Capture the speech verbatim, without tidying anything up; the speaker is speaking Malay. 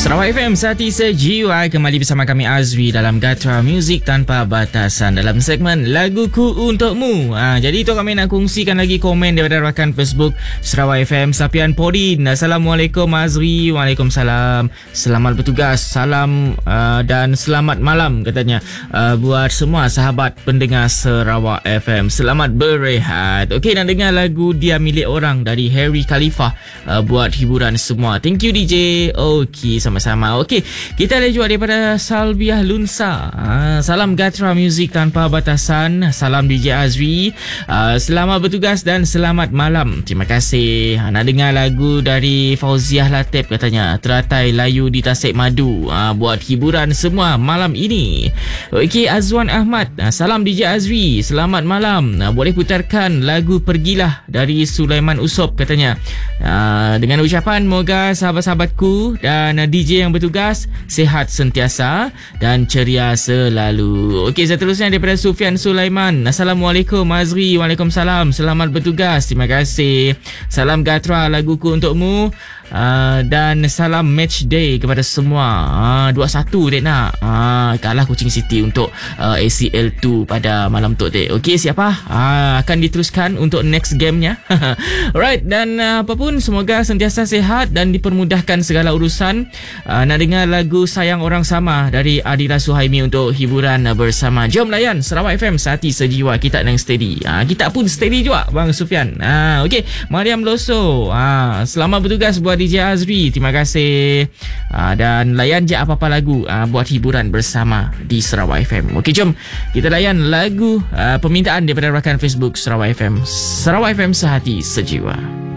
Sarawak F M Sati Sejiwa, kembali bersama kami Azwi dalam Gatra Music Tanpa Batasan dalam segmen Laguku Untukmu. Ha, jadi itu kami nak kongsikan lagi komen daripada rakan Facebook Sarawak F M Sapian Podin. Assalamualaikum Azwi. Waalaikumsalam. Selamat bertugas. Salam uh, dan selamat malam katanya uh, buat semua sahabat pendengar Sarawak F M. Selamat berehat. Okey, nak dengar lagu Dia Milik Orang dari Harry Khalifah uh, buat hiburan semua. Thank you D J. Okey, sama-sama. Okey, kita ada juga daripada Salbiah Lunsa. Ha, salam Gatra Music Tanpa Batasan. Salam D J Azwi. Uh, selamat bertugas dan selamat malam. Terima kasih. Ha, nak dengar lagu dari Fauziah Latib katanya. Teratai Layu di Tasik Madu. Ha, buat hiburan semua malam ini. Okey, Azwan Ahmad. Ha, salam D J Azwi. Selamat malam. Ha, boleh putarkan lagu Pergilah dari Sulaiman Usop katanya. Ha, dengan ucapan moga sahabat-sahabatku dan D J yang bertugas sihat sentiasa dan ceria selalu. Okey, seterusnya daripada Sufian Sulaiman. Assalamualaikum Azri. Waalaikumsalam. Selamat bertugas. Terima kasih. Salam Gatra, laguku untukmu. Uh, dan salam match day kepada semua. uh, dua satu dek nak uh, kalah Kuching City untuk uh, A C L dua pada malam tu dek. Okey, siapa uh, akan diteruskan untuk next gamenya. Alright, dan uh, apapun semoga sentiasa sihat dan dipermudahkan segala urusan. uh, Nak dengar lagu Sayang Orang Sama dari Adila Suhaimi untuk hiburan uh, bersama. Jom layan Sarawak F M Sati Sejiwa. Kita nang steady. uh, Kita pun steady juga Bang Sufian. uh, Okey, Mariam Loso. uh, Selamat bertugas buat D J Azri. Terima kasih. uh, Dan layan je apa-apa lagu uh, buat hiburan bersama di Sarawak F M. Okey, jom kita layan lagu uh, permintaan daripada rakan Facebook Sarawak F M. Sarawak F M Sehati Sejiwa.